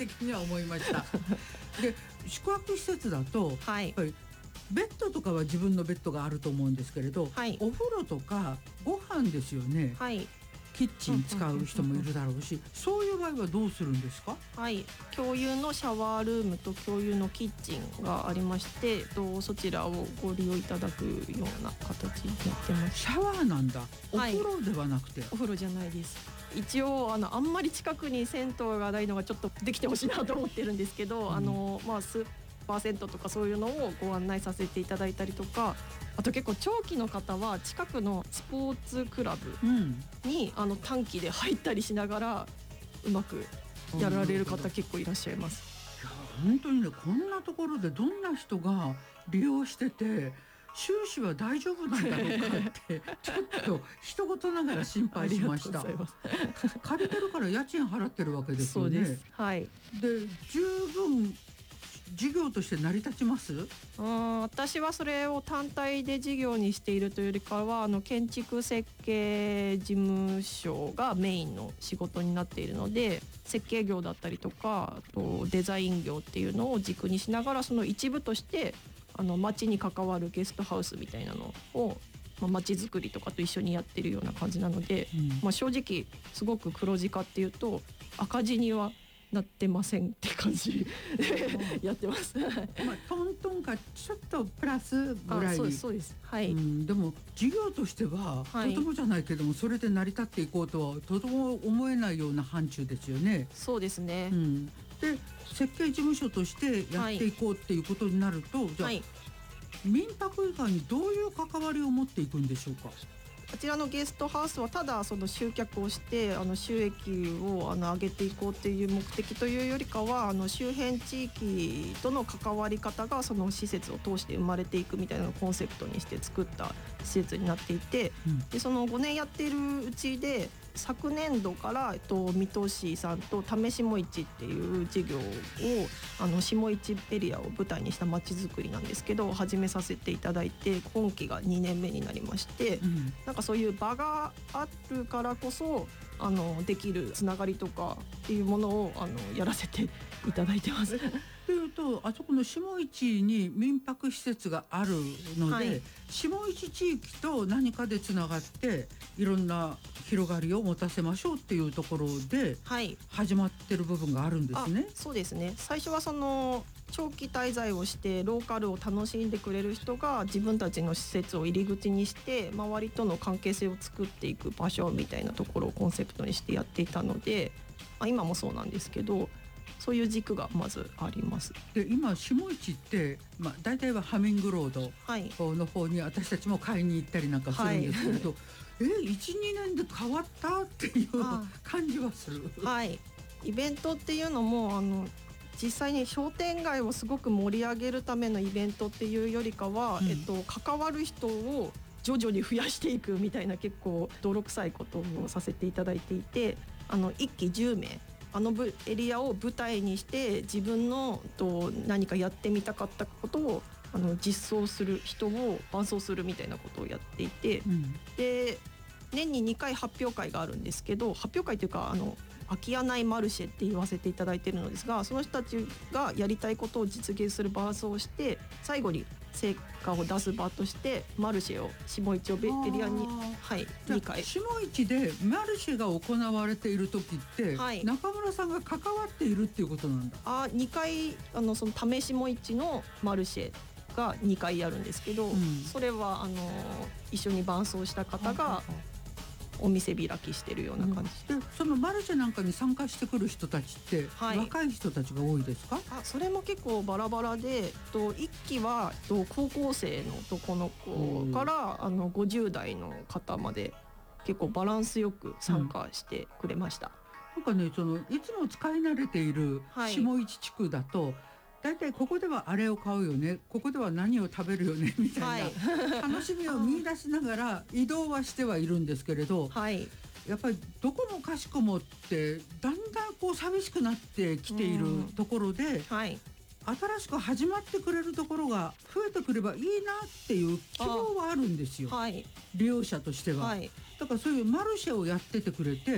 的には思いましたで宿泊施設だと、 はい、 やっぱりベッドとかは自分のベッドがあると思うんですけれど、 はい、 お風呂とかご飯ですよね、 はい、 キッチン使う人もいるだろうし、そういう場合はどうするんですか？ はい、共有のシャワールームと共有のキッチンがありまして、そちらをご利用いただくような形になってます。 シャワーなんだ。お風呂ではなくて、 お風呂じゃないです。一応あんまり近くに銭湯がないのがちょっとできてほしいなと思ってるんですけど、スーパー銭湯とかそういうのをご案内させていただいたりとか、あと結構長期の方は近くのスポーツクラブに、短期で入ったりしながらうまくやられる方結構いらっしゃいます。 いや本当にね、こんなところでどんな人が利用してて収支は大丈夫なんだろうかってちょっと一言ながら心配しました。借りてるから家賃払ってるわけですよね。 そうです、はい、 で十分事業として成り立ちます？ 私はそれを単体で事業にしているというよりかは建築設計事務所がメインの仕事になっているので、設計業だったりとかデザイン業っていうのを軸にしながら、その一部として街に関わるゲストハウスみたいなのを街づくりとかと一緒にやってるような感じなので、正直すごく黒字化っていうと赤字にはなってませんって感じでやってます。 トントンかちょっとプラスぐらい。 そうです、はい、 でも事業としては、とてもじゃないけどもそれで成り立っていこうとはとても思えないような範疇ですよね。 そうですね、 で設計事務所としてやっていこうっていうことになると、じゃあ、民泊以外にどういう関わりを持っていくんでしょうか？ こちらのゲストハウスはただその集客をして収益を上げていこうっていう目的というよりかは、周辺地域との関わり方がその施設を通して生まれていくみたいなのをコンセプトにして作った施設になっていて、でその5年やっているうちで昨年度から水戸市さんと試しも市っていう事業を下市エリアを舞台にした街づくりなんですけど始めさせていただいて、今期が2年目になりまして、なんかそういう場があるからこそできるつながりとかっていうものをやらせていただいてます。 というと、あそこの下市に民泊施設があるので、下市地域と何かでつながっていろんな広がりを持たせましょうっていうところで始まってる部分があるんですね。 そうですね。最初はその長期滞在をしてローカルを楽しんでくれる人が自分たちの施設を入り口にして周りとの関係性を作っていく場所みたいなところをコンセプトにしてやっていたので、今もそうなんですけど、そういう軸がまずあります。 で今下市って、大体はハミングロードの方に私たちも買いに行ったりなんかするんですけれど、1、2年で変わったっていう感じはする。 イベントっていうのも実際に商店街をすごく盛り上げるためのイベントっていうよりかは、関わる人を徐々に増やしていくみたいな結構泥臭いことをさせていただいていて、1期10名エリアを舞台にして自分の何かやってみたかったことを実装する人を伴走するみたいなことをやっていて、で年に2回発表会があるんですけど、発表会というか空き家内マルシェって言わせていただいているのですが、その人たちがやりたいことを実現する伴走をして最後に成果を出す場としてマルシェを下市をエリアに、2回。 下市でマルシェが行われている時って、中村さんが関わっているっていうことなんだ。 2回その試しも市のマルシェが2回やるんですけど、それは一緒に伴走した方がお店開きしてるような感じ、 でそのマルシェなんかに参加してくる人たちって、若い人たちが多いですか？ それも結構バラバラで、1期は高校生の男の子から50代の方まで結構バランスよく参加してくれました。 なんかね、いつも使い慣れている下市地区だと、だいたいここではあれを買うよね、ここでは何を食べるよねみたいな、楽しみを見出しながら移動はしてはいるんですけれど、やっぱりどこもかしこもってだんだん寂しくなってきているところで、新しく始まってくれるところが増えてくればいいなっていう希望はあるんですよ、利用者としては。だからそういうマルシェをやっててくれて、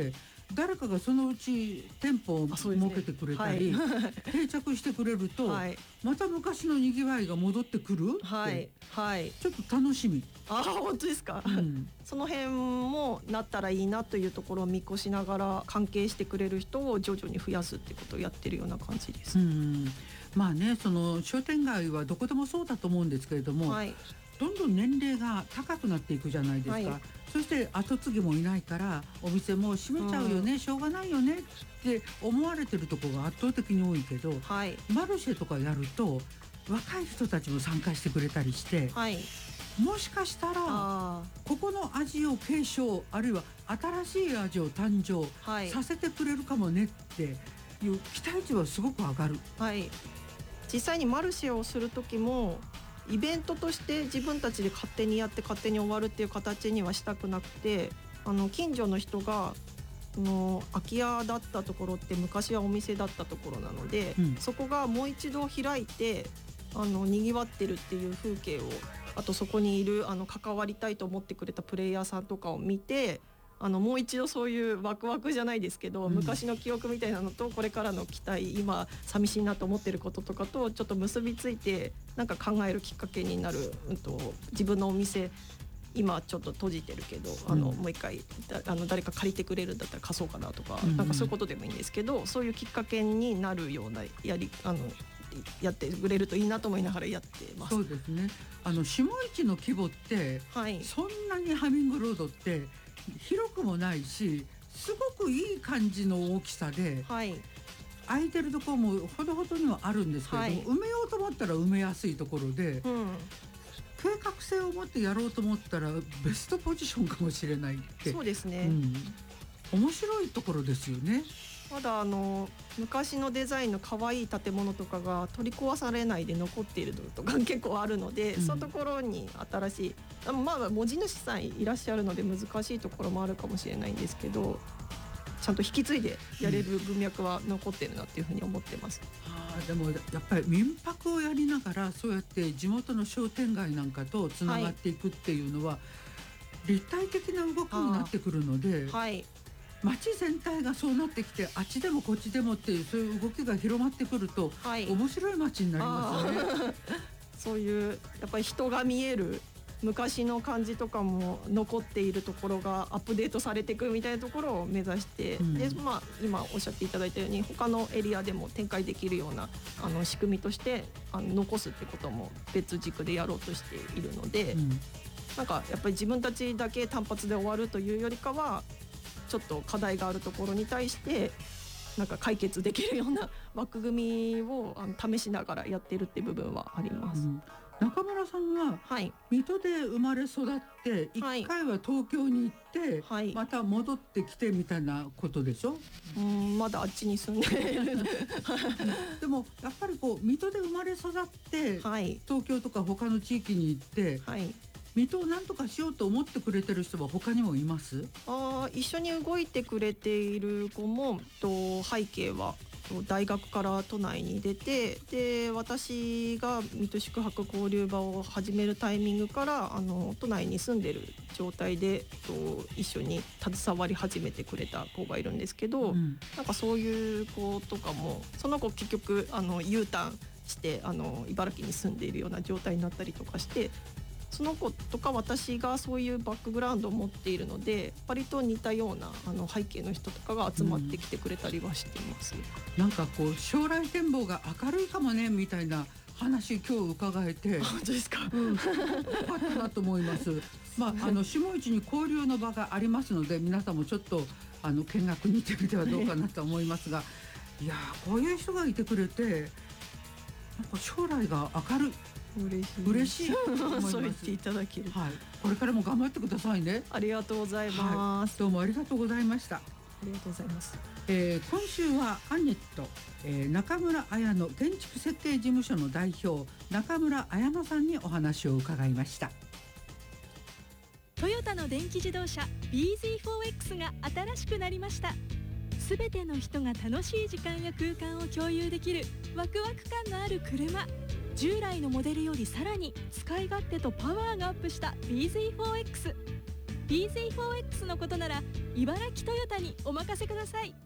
誰かがそのうち店舗を設けてくれたり、定着してくれると、また昔のにぎわいが戻ってくるって、ちょっと楽しみ。 本当ですか、その辺もなったらいいなというところを見越しながら、関係してくれる人を徐々に増やすってことをやってるような感じです。 まあね、その商店街はどこでもそうだと思うんですけれども、どんどん年齢が高くなっていくじゃないですか、そして後継ぎもいないからお店も閉めちゃうよね、しょうがないよねって思われてるところが圧倒的に多いけど、マルシェとかやると若い人たちも参加してくれたりして、もしかしたらここの味を継承、あるいは新しい味を誕生させてくれるかもねっていう期待値はすごく上がる。 実際にマルシェをする時もイベントとして自分たちで勝手にやって勝手に終わるっていう形にはしたくなくて、近所の人が空き家だったところって昔はお店だったところなので、そこがもう一度開いてにぎわってるっていう風景を、あとそこにいる関わりたいと思ってくれたプレイヤーさんとかを見て、もう一度そういうワクワクじゃないですけど、昔の記憶みたいなのとこれからの期待、今寂しいなと思ってることとかとちょっと結びついて、なんか考えるきっかけになる、自分のお店今ちょっと閉じてるけど、もう一回誰か借りてくれるんだったら貸そうかなとか、なんかそういうことでもいいんですけど、そういうきっかけになるようなやってくれるといいなと思いながらやってます。 そうですね。下市の規模って、そんなにハミングロードって広くもないし、すごくいい感じの大きさで、空いてるところもほどほどにはあるんですけれども、埋めようと思ったら埋めやすいところで、計画性を持ってやろうと思ったらベストポジションかもしれないって。 そうですね、 面白いところですよね。 まだ昔のデザインの可愛い建物とかが取り壊されないで残っているのとか結構あるので、そういうところに新しい持ち主さんいらっしゃるので難しいところもあるかもしれないんですけど、ちゃんと引き継いでやれる文脈は残ってるなっていうふうに思ってます。 でもやっぱり民泊をやりながらそうやって地元の商店街なんかとつながっていくっていうのは、立体的な動きになってくるので、街全体がそうなってきて、あっちでもこっちでもっていうそういう動きが広まってくると、面白い街になりますね。 そういうやっぱり人が見える昔の感じとかも残っているところがアップデートされていくみたいなところを目指して、で今おっしゃっていただいたように他のエリアでも展開できるような仕組みとして残すってことも別軸でやろうとしているので、なんかやっぱり自分たちだけ単発で終わるというよりかは、ちょっと課題があるところに対してなんか解決できるような枠組みを試しながらやってるっていう部分はあります。 中村さんは水戸で生まれ育って1回は東京に行って、また戻ってきてみたいなことでしょ。 まだあっちに住んでるでもやっぱり水戸で生まれ育って、東京とか他の地域に行って、水戸を何とかしようと思ってくれてる人は他にもいます？ 一緒に動いてくれている子も背景は大学から都内に出て、で私が水戸宿泊交流場を始めるタイミングから都内に住んでる状態で一緒に携わり始めてくれた子がいるんですけど、なんかそういう子とかもその子結局U ターンして茨城に住んでいるような状態になったりとかして、その子とか私がそういうバックグラウンドを持っているので、割と似たような背景の人とかが集まってきてくれたりはしています。 なんか将来展望が明るいかもねみたいな話今日伺えて、 本当ですか？ よかったなと思います。下市に交流の場がありますので、皆さんもちょっと見学に行ってみてはどうかなと思いますが、いやこういう人がいてくれて、なんか将来が明るい。嬉しいと思います。 そう言っていただける、 これからも頑張ってくださいね。 ありがとうございます、 どうもありがとうございました。 ありがとうございます。 今週はアネット、中村綾乃建築設計事務所の代表中村綾乃さんにお話を伺いました。 トヨタの電気自動車 BZ4X が新しくなりました。すべての人が楽しい時間や空間を共有できるワクワク感のある車。従来のモデルよりさらに使い勝手とパワーがアップした BZ4X。 BZ4X のことなら茨城トヨタにお任せください。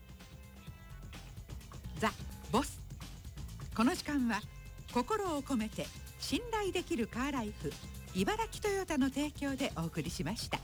ザ・ボス。この時間は心を込めて信頼できるカーライフ茨城トヨタの提供でお送りしました。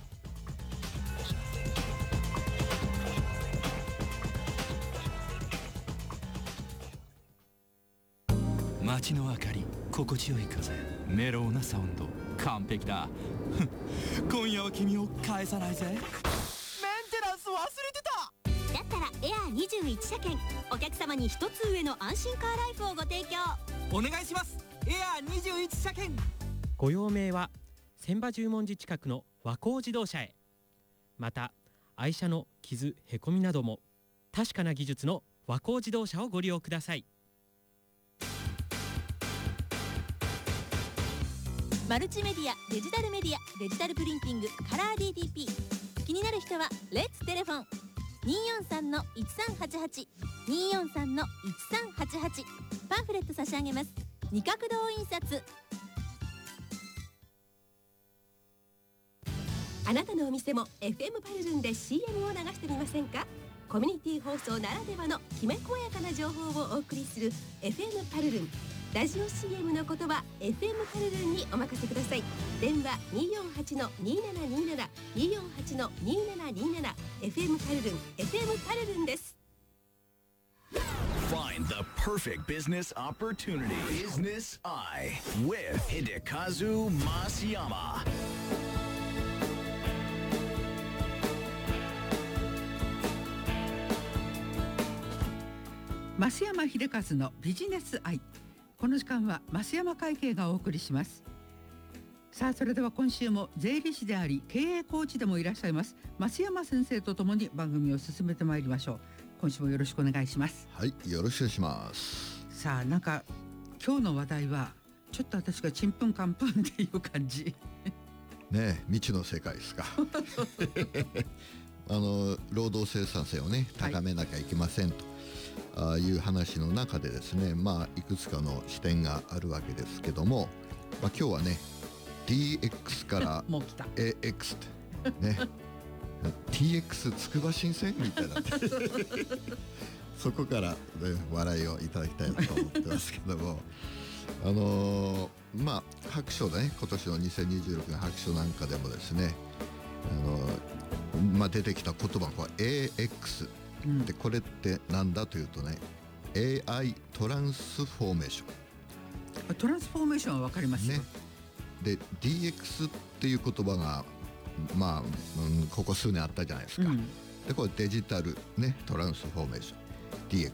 街の明かり、心地よい風、メロウなサウンド、完璧だ今夜は君を返さないぜ。メンテナンス忘れてた。 だったらエアー21車検、お客様に一つ上の安心カーライフをご提供お願いします。エアー21車検。 ご用命は千葉十文字近くの和光自動車へ。また愛車の傷へこみなども確かな技術の和光自動車をご利用ください。 マルチメディア、デジタルメディア、デジタルプリンティング、カラー DTP。 気になる人はレッツテレフォン 243-1388 243-1388。 パンフレット差し上げます。二角堂印刷。あなたのお店も FM パルルンで CM を流してみませんか。コミュニティ放送ならではのきめ細やかな情報をお送りする FM パルルン。ラジオ CM のことは FM パルルンにお任せください。電話 248-2727 248-2727。 FM パルルン、 FM パルルンです。 Find the perfect business opportunity. Business Eye with Hidekazu Masayama. 増山秀和のビジネスアイ。この時間は増山会計がお送りします。さあ、それでは今週も税理士であり経営コーチでもいらっしゃいます増山先生とともに番組を進めてまいりましょう。今週もよろしくお願いします。 はい、よろしくお願いします。 さあ、なんか今日の話題はちょっと私がちんぷんかんぷんっていう感じね。未知の世界ですか労働生産性をね高めなきゃいけませんと、いう話の中でですね、いくつかの視点があるわけですけども、今日はね DX からもう来た AX ってねTX つくば新線みたいなそこから、ね、笑いをいただきたいなと思ってますけども白書ね、今年の2026年白書なんかでもですね出てきた言葉は AXで、これってなんだというとね AI トランスフォーメーション。 トランスフォーメーションは分かりますよ、ね、 で DX っていう言葉がここ数年あったじゃないですか、でこれデジタルねトランスフォーメーション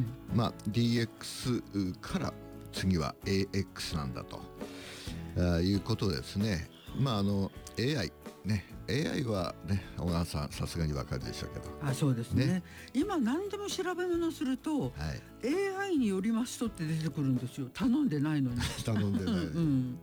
DX、DX から次は AX なんだということですね。AI ね、AI はね、小川さんさすがにわかるでしょうけど。 そうですね。今何でも調べ物すると、AI によりますとって出てくるんですよ。頼んでないのに。 頼んでない。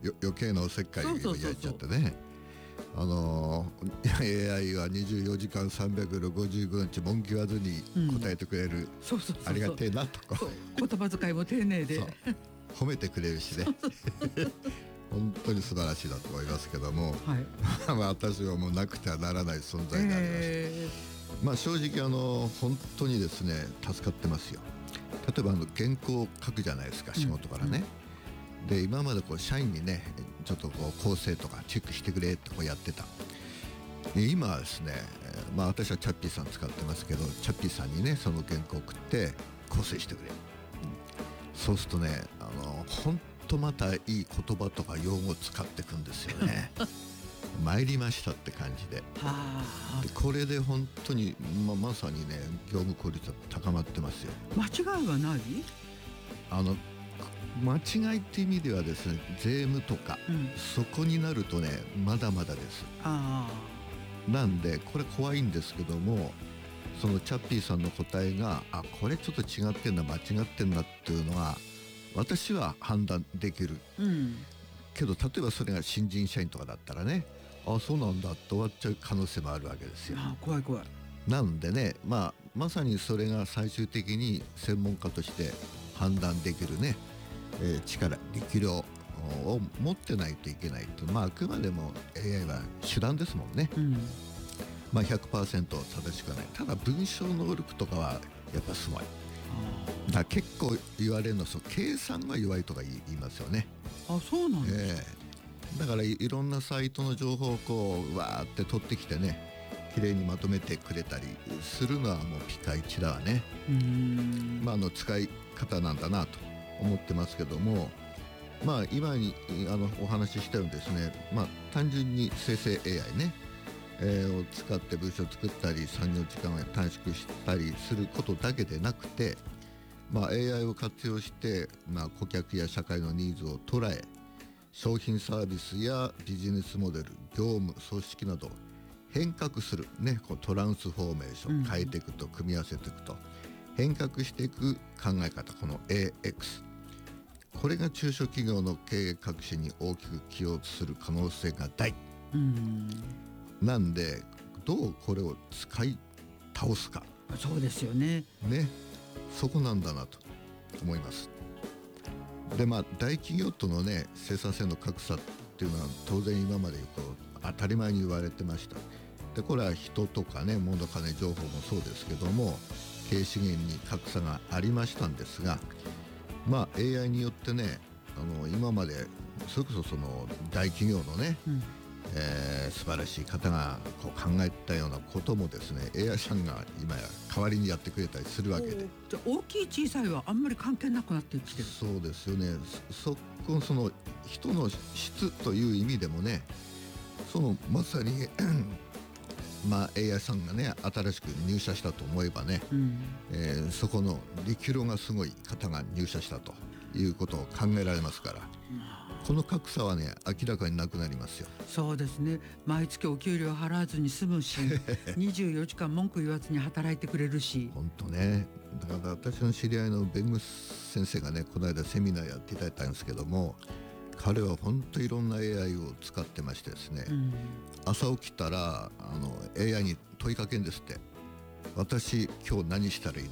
余計なおせっかいをやっちゃってね。AI は24時間365日文句言わずに答えてくれる。ありがてえなとか。 言葉遣いも丁寧で。 褒めてくれるしね。本当に素晴らしいだと思いますけども、私はもうなくてはならない存在であります。正直本当にですね助かってますよ。例えば原稿を書くじゃないですか、仕事からね。で今まで社員にねちょっと構成とかチェックしてくれってやってた。今はですね、私はチャッピーさん使ってますけど、チャッピーさんにねその原稿を送って構成してくれ。そうするとね本当またいい言葉とか用語を使っていくんですよね参りましたって感じで。でこれで本当にまさにね業務効率は高まってますよ。 間違いはない？ 間違いっていう意味ではですね、税務とか、そこになるとねまだまだです。なんでこれ怖いんですけども、そのチャッピーさんの答えがこれちょっと違ってんな間違ってんなっていうのは私は判断できる、けど例えばそれが新人社員とかだったらね、そうなんだって終わっちゃう可能性もあるわけですよ。 怖い。 なんでね、まさにそれが最終的に専門家として判断できるね、力力量を持ってないといけないと、あくまでも AI は手段ですもんね、100% 正しくはない。ただ文章能力とかはやっぱすごい。だから結構言われるのは計算が弱いとか言いますよね。 あ、そうなんですか。 だからいろんなサイトの情報をこうわーって取ってきてね、きれいにまとめてくれたりするのはもうピカイチだわね。使い方なんだなと思ってますけども、今にお話ししたようにですね、単純に生成 AI ね、を使って文章を作ったり作業時間を短縮したりすることだけでなくて、AI を活用して、顧客や社会のニーズを捉え、商品サービスやビジネスモデル、業務、組織など変革する、こうトランスフォーメーション、変えていくと、組み合わせていくと変革していく考え方、この AX、 これが中小企業の経営革新に大きく寄与する可能性が大。なんでどうこれを使い倒すか。 そうですよね。 そこなんだなと思います。で大企業との生産性の格差っていうのは当然今までこう当たり前に言われてました。でこれは人とか物、金、情報もそうですけども、経営資源に格差がありましたんですが、AI によって今までそれこそ大企業の素晴らしい方がこう考えたようなこともですね、 AI さんが今や代わりにやってくれたりするわけで、 じゃあ大きい小さいはあんまり関係なくなってきてる。 そうですよね。その人の質という意味でもまさにAI さんが新しく入社したと思えばそこの力量がすごい方が入社したということを考えられますから、この格差は明らかになくなりますよ。 そうですね。毎月お給料払わずに済むし24時間文句言わずに働いてくれるし。 本当ね。だから私の知り合いの弁護士先生がこの間セミナーやっていただいたんですけども、彼は本当いろんな AI を使ってましてですね、朝起きたらAI に問いかけるんですって。私今日何したらいいのって。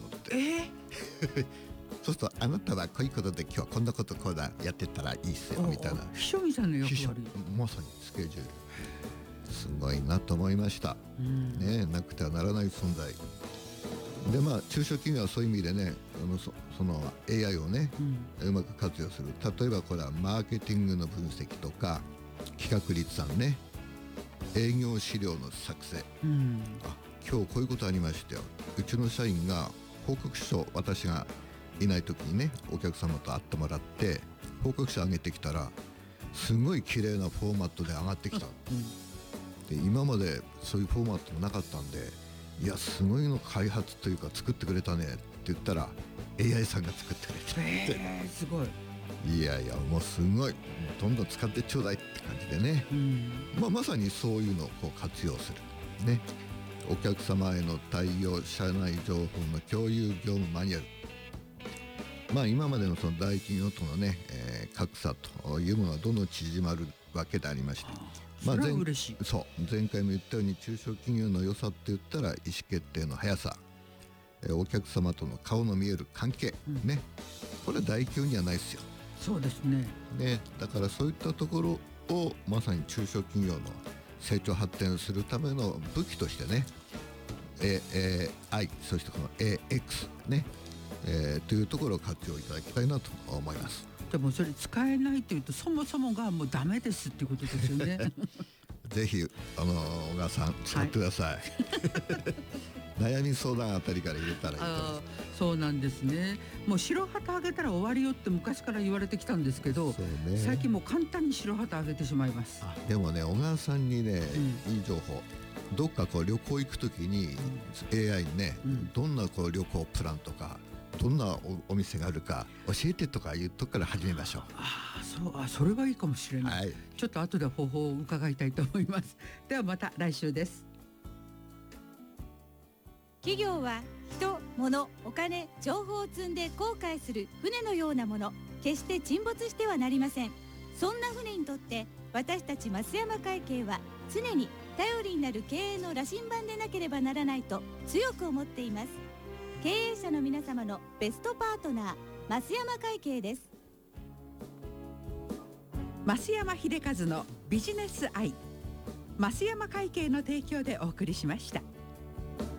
そうすると、あなたはこういうことで今日はこんなことこうだやってたらいいっすよみたいな。 秘書みたいな役割。 まさにスケジュール。すごいなと思いました。なくてはならない存在で、中小企業はそういう意味でその AI をうまく活用する。例えばこれはマーケティングの分析とか企画立案営業資料の作成、今日こういうことありましたよ。うちの社員が報告書、私がいない時にお客様と会ってもらって報告書上げてきたら、すごい綺麗なフォーマットで上がってきた。で今までそういうフォーマットもなかったんで、いやすごいの開発というか作ってくれたねって言ったら AI さんが作ってくれて、 すごい。 いやもうすごい、どんどん使ってちょうだいって感じでまさにそういうのをこう活用するお客様への対応、社内情報の共有、業務マニュアル。今までのその大企業との格差というものはどんどん縮まるわけでありまして、 それは嬉しい。 前回も言ったように中小企業の良さって言ったら意思決定の速さ、お客様との顔の見える関係これは大企業にはないですよ。 そうですね。 だからそういったところをまさに中小企業の成長発展するための武器としてAI、そしてこの AX というところを活用いただきたいなと思います。 でもそれ使えないというと、そもそもがもうダメですっていうことですよね。 ぜひ小川さん使ってください。悩み相談あたりから入れたらいいと思います。 そうなんですね。もう白旗あげたら終わりよって昔から言われてきたんですけど、最近もう簡単に白旗あげてしまいます。 でも小川さんにいい情報、どっか旅行行くときに AI にどんな旅行プランとかどんな お店があるか教えてとかいうとこから始めましょう。 それはいいかもしれない。ちょっと後で方法を伺いたいと思います。ではまた来週です。 企業は人、物、お金、情報を積んで航海する船のようなもの。決して沈没してはなりません。そんな船にとって私たち増山会計は常に頼りになる経営の羅針盤でなければならないと強く思っています。経営者の皆様のベストパートナー、増山会計です。 増山秀和のビジネスアイ、増山会計の提供でお送りしました。